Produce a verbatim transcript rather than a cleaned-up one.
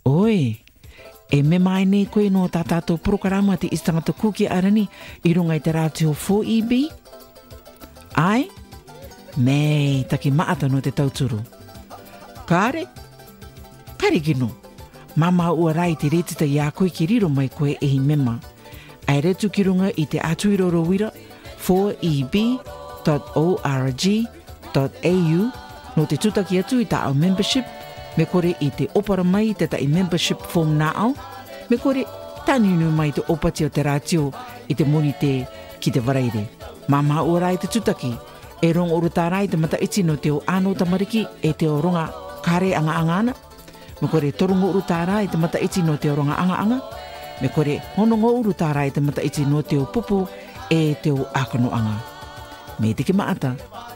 Oi, e me mai nei koe no tā tātou prokarama te istangata kuki arani i runga i te rātio four E B? Ai? Mei, taki maata no te tauturu. Kāre? Kare kino. Mama ua rai te retita i a koe ki riro mai koe e hi mema. Ai retu ki runga i te atuiroro wira four E B dot org dot A U no te tutaki atu i ta au membership me kore i te opara mai te ta i membership form na au me kore taninu mai te opati o te rātio i te moni te ki te waraire. Mama ua rai te tutaki e rong uru tā rai te mata iti no te o ano tamariki e te o ronga kare anga anga ana. Me kore torungo uru tā rai te mata iti no te o ronga anga anga. Me kore honongo uru tā rai te mata iti no te o pupu e te o akono anga. Me te ki maata.